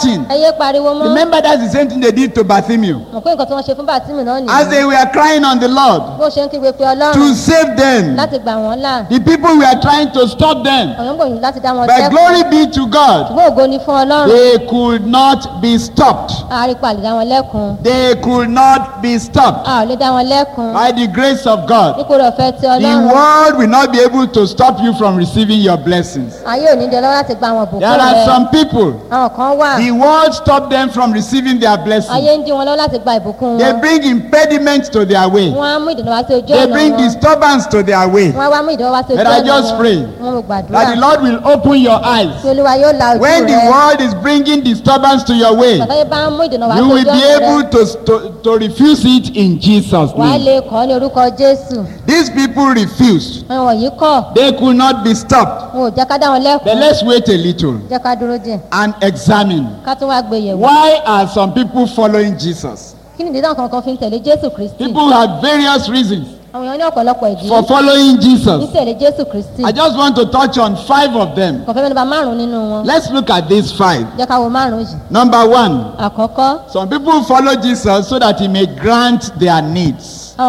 Remember, that's the same thing they did to Bartholomew. As they were crying on the Lord to save them, the people were trying to stop them. But glory be to God, they could not be stopped. They could not be stopped. By the grace of God, the world will not be able to stop you from receiving your blessings. There are some people, the world stopped them from receiving their blessings. They bring impediments to their way. They bring disturbance to their way. But I just pray that the Lord will open your eyes. When the world is bringing disturbance to your way, you will be able to refuse it in Jesus' name. These people refused. They could not be stopped. But let's wait a little and examine. Why are some people following Jesus? People have various reasons for following Jesus. I just want to touch on 5 of them. Let's look at these 5. Number 1, some people follow Jesus so that he may grant their needs. They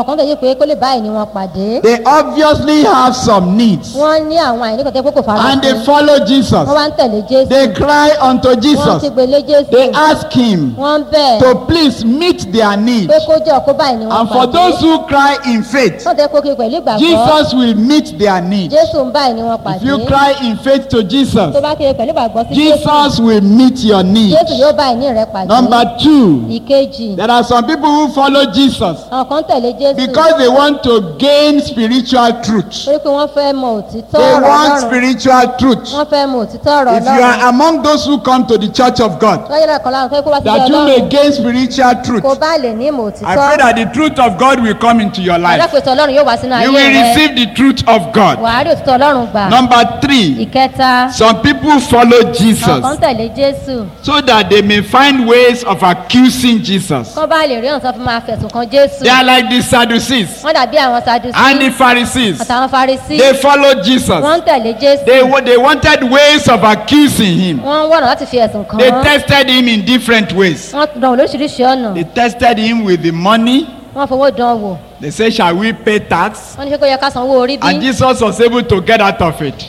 obviously have some needs, and they follow Jesus. They cry unto Jesus. They ask him to please meet their needs. And for those who cry in faith, Jesus will meet their needs. If you cry in faith to Jesus, Jesus will meet your needs. Number 2, there are some people who follow Jesus because they want to gain spiritual truth. They want spiritual truth. If you are among those who come to the church of God, that you may gain spiritual truth, I pray that the truth of God will come into your life. You will receive the truth of God. Number 3, some people follow Jesus so that they may find ways of accusing Jesus. They are like the Sadducees and the Pharisees. They followed Jesus. They wanted ways of accusing him. They tested him in different ways. They tested him with the money. They say, shall we pay tax? And Jesus was able to get out of it.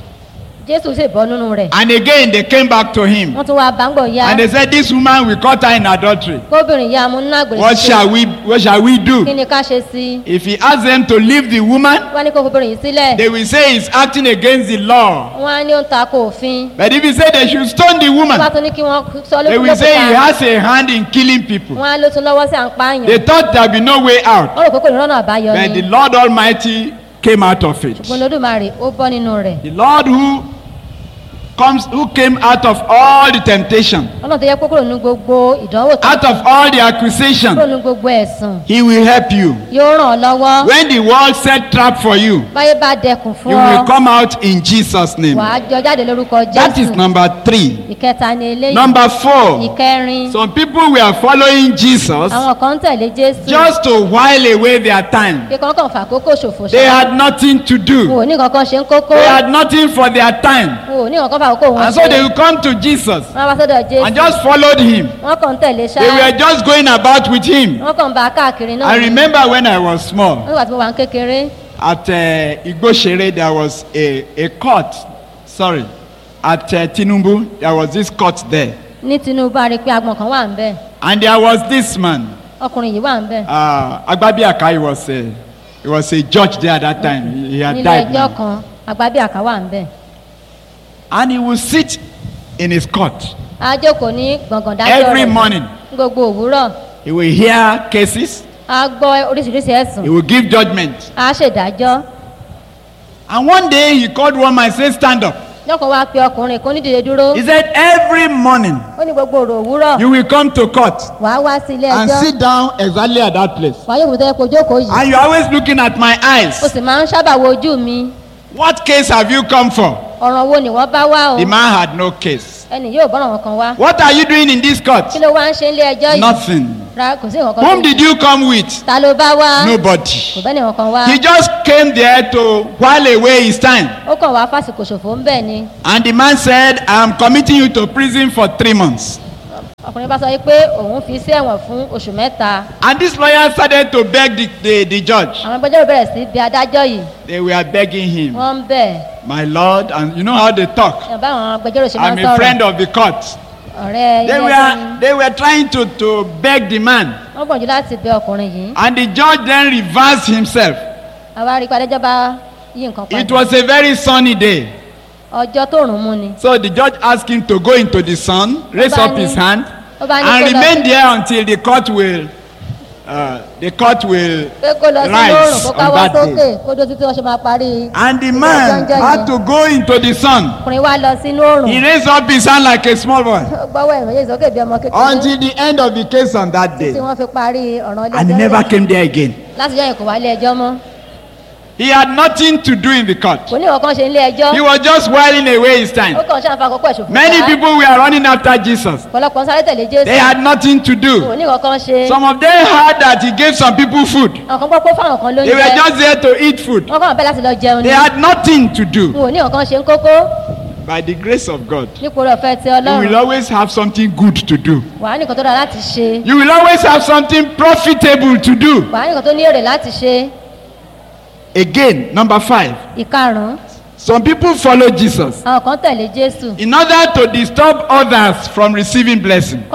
And again they came back to him and they said, this woman, we caught her in adultery. What shall we do? If he asks them to leave the woman, they will say he's acting against the law. But if he say they should stone the woman, they will say he has a hand in killing people. They thought there would be no way out, but the Lord Almighty came out of it. The Lord who came out of all the temptation, out of all the accusation, he will help you. When the world set trap for you, you will come out in Jesus' name. That is number 3. Number 4, some people were following Jesus just to while away their time. They had nothing to do. They had nothing for their time. And so they will come to Jesus and just followed him. They were just going about with him. I remember when I was small, at Igboshere there was a court. At Tinubu there was this court there. And there was this man. Agbabiaka, he was a judge there at that time. He had died now. And he will sit in his court every morning. He will hear cases. He will give judgment. And one day he called one man and said, stand up. He said, every morning you will come to court and sit down exactly at that place. And you're always looking at my eyes. What case have you come for? The man had no case. What are you doing in this court? Nothing. Whom did you come with? Nobody. He just came there to while away his time. And the man said, I am committing you to prison for 3 months. ọkùnrin bá sọ pé òun fi sí ẹ̀wọ̀n fún oṣù mẹ́ta. And this lawyer started to beg the judge. àwọn agbẹjọ́rò bẹ̀rẹ̀ sí bí adájọ́ yìí. They were begging him. wọ́n ń bẹ̀. My lord, and you know how they talk. ẹ̀bá àwọn agbẹjọ́rò ṣe máa ń sọ̀rọ̀. I'm a friend of the court. ọ̀rẹ́ ilé ẹjọ́. They were trying to beg the man. wọ́n gbọ̀njú láti bẹ ọkùnrin yìí. And the judge then reversed himself. àwa rí i pé adájọ́ bá yí nǹkan padà. It was a very sunny day. ọjọ́ tó rùn mú ni. So the judge asked him to go into the sun, raise up his hand, and remain there until the court will rise on that day. And the man had to go into the sun. He raised up his hand like a small boy until the end of the case on that day. And he never came there again. He had nothing to do in the court. He was just whiling away his time. Many people were running after Jesus. They had nothing to do. Some of them heard that he gave some people food. They were just there to eat food. They had nothing to do. By the grace of God, you will always have something good to do. You will always have something profitable to do. Again, number 5. Some people follow Jesus in order to disturb others from receiving blessing.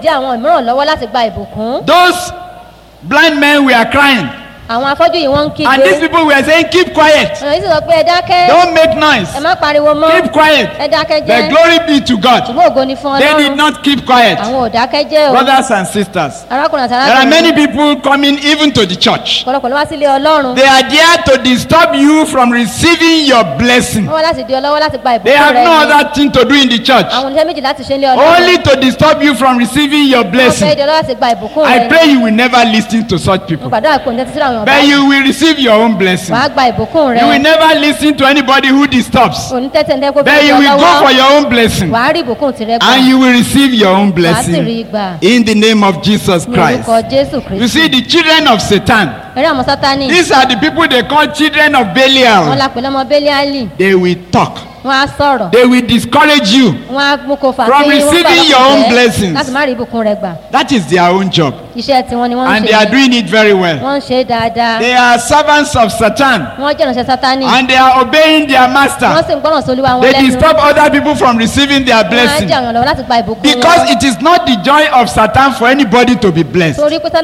Those blind men were crying. And these people were saying, keep quiet. Don't make noise. Keep quiet. The glory be to God. They did not keep quiet. Brothers and sisters, there are many people coming even to the church. They are there to disturb you from receiving your blessing. They have no other thing to do in the church, only to disturb you from receiving your blessing. I pray you will never listen to such people. But you will receive your own blessing. You will never listen to anybody who disturbs. But you will go for your own blessing. And you will receive your own blessing. In the name of Jesus Christ. You see, the children of Satan, these are the people they call children of Belial. They will talk. They will discourage you from receiving your own blessings. That is their own job. And they are doing it very well. They are servants of Satan. And they are obeying their master. They disturb other people from receiving their blessing. Because it is not the joy of Satan for anybody to be blessed.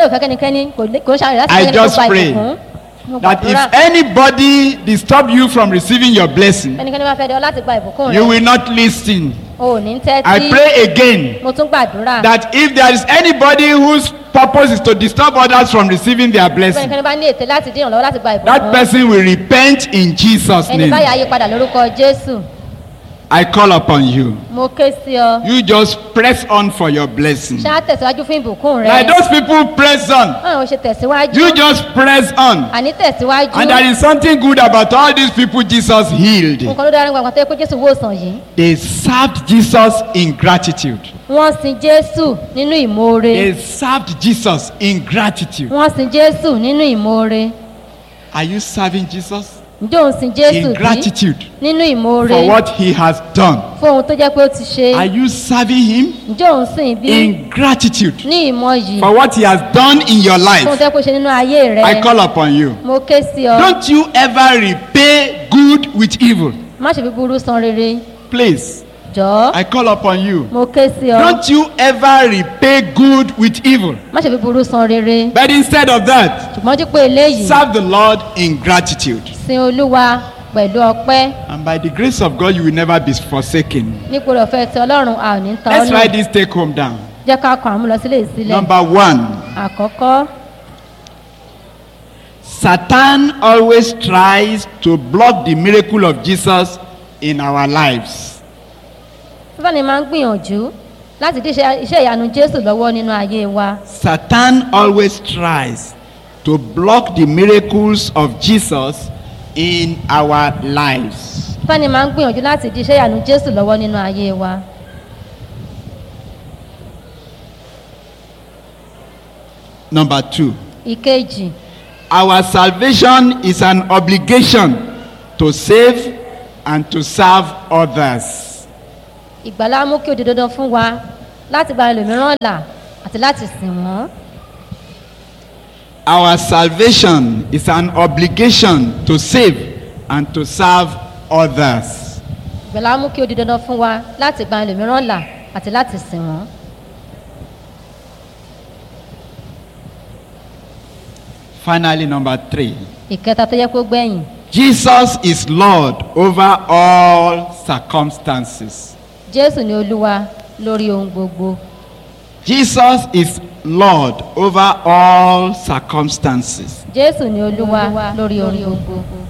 I just pray that if anybody disturb you from receiving your blessing, you will not listen. I pray again that if there is anybody whose purpose is to disturb others from receiving their blessing, that person will repent in Jesus' name. I call upon you. You just press on for your blessing. Like those people press on. You just press on. And there is something good about all these people Jesus healed. They served Jesus in gratitude. They served Jesus in gratitude. Are you serving Jesus? In gratitude for what he has done? Are you serving him in gratitude for what he has done in your life? I call upon you. Don't you ever repay good with evil. Please, I call upon you. Don't you ever repay good with evil. But instead of that, serve the Lord in gratitude. And by the grace of God, you will never be forsaken. Let's write this take home down. Number 1. Satan always tries to block the miracle of Jesus in our lives. Satan always tries to block the miracles of Jesus in our lives. Number 2. Our salvation is an obligation to save and to serve others. láti gba ẹlòmíràn là àti láti sìn wọ́n. Our salvation is an obligation to save and to serve others. Ìgbàlà mú kí ó di dandan fún wa láti gba ẹlòmíràn là àti láti sìn wọ́n. Finally, number 3. Ìkẹta tó yẹ kó gbẹ̀yìn. Jesus is Lord over all circumstances. Jésù ni Olúwa lórí ohun gbogbo. Jesus is Lord over all circumstances. Jésù ni Olúwa lórí ohun gbogbo.